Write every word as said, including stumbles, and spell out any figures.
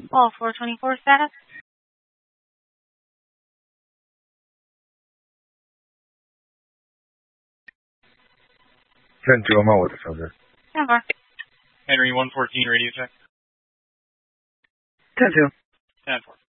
Wall four twenty-four status. ten two, I'm out with the subject. ten four. Henry one fourteen, radio check. ten two. ten four.